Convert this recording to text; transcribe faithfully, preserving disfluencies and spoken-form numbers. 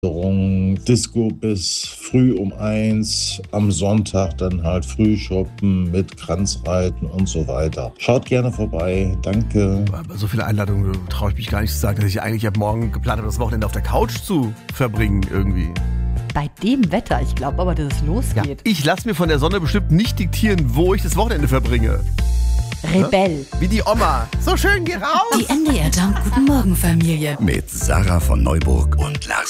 Disco bis früh um eins, am Sonntag dann halt früh shoppen mit Kranzreiten und so weiter. Schaut gerne vorbei, danke. Aber so viele Einladungen traue ich mich gar nicht zu sagen, dass ich eigentlich ab morgen geplant habe, das Wochenende auf der Couch zu verbringen irgendwie. Bei dem Wetter, ich glaube aber, dass es losgeht. Ja, ich lasse mir von der Sonne bestimmt nicht diktieren, wo ich das Wochenende verbringe. Rebell. Wie die Oma. So schön, geh raus! Die N D R Jump Guten Morgen Familie. Mit Sarah von Neuburg und Lars